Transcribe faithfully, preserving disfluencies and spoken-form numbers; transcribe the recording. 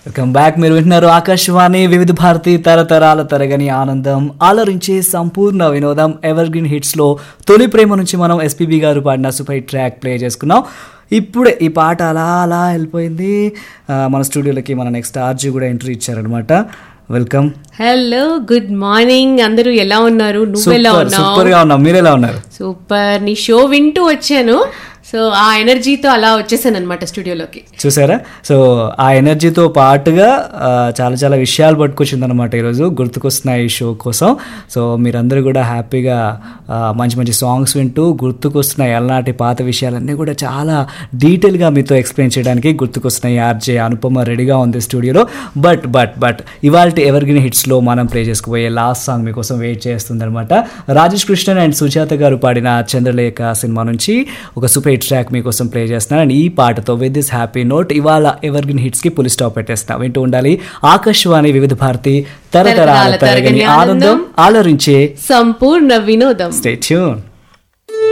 Welcome back. మీరు వింటున్నారు ఆకాశవాణి వివిధ భారతి తరతరాల తరగని ఆనందం ఆలరించే సంపూర్ణ వినోదం ఎవర్ గ్రీన్ హిట్స్ లో తొలి ప్రేమ నుంచి మనం ఎస్పీబీ గారు పాడిన సూపర్ ట్రాక్ ప్లే చేసుకున్నాం. ఇప్పుడే ఈ పాట అలా అలా వెళ్ళిపోయింది. మన స్టూడియోలోకి మన నెక్స్ట్ ఆర్జీ కూడా ఎంట్రీ ఇచ్చారనమాట. వెల్కమ్. Hello, good morning. అందరూ ఎలా ఉన్నారు? నువ్వు ఎలా ఉన్నావు? సూపర్ గా ఉన్నాం. మీరు ఎలా ఉన్నారు? సూపర్. నీ షో వింటూ వచ్చాను, సో ఆ ఎనర్జీతో అలా వచ్చేసాను అనమాట స్టూడియోలోకి. చూసారా? సో ఆ ఎనర్జీతో పాటుగా చాలా చాలా విషయాలు పట్టుకొచ్చింది అనమాట ఈరోజు గుర్తుకొస్తున్నాయి ఈ షో కోసం. సో మీరందరూ కూడా హ్యాపీగా మంచి మంచి సాంగ్స్ వింటూ గుర్తుకొస్తున్నాయి అలనాటి పాత విషయాలన్నీ కూడా చాలా డీటెయిల్గా మీతో ఎక్స్ప్లెయిన్ చేయడానికి గుర్తుకొస్తున్నాయి. ఆర్జే అనుపమ రెడీగా ఉంది స్టూడియోలో. బట్ బట్ బట్ ఇవాళ ఎవర్ గ్రీన్ హిట్స్లో మనం ప్లే చేసుకుపోయే లాస్ట్ సాంగ్ మీకోసం వెయిట్ చేస్తుంది అనమాట. రాజేష్ కృష్ణన్ అండ్ సుజాత గారు పాడిన చంద్రలేఖ సినిమా నుంచి ఒక సూపర్ ట్రాక్ మీకోసం ప్లే చేస్తున్నాను. అండ్ ఈ పాటతో విత్ దిస్ హ్యాపీ నోట్ ఇవాళ ఎవర్ గ్రీన్ హిట్స్ కి పులి స్టాప్ పెట్టేస్తున్నా. వింటూ ఉండాలి ఆకాశవాణి వివిధ భారతి తరతరాల తరగని ఆనందం ఆలరించే సంపూర్ణ వినోదం. Stay tune.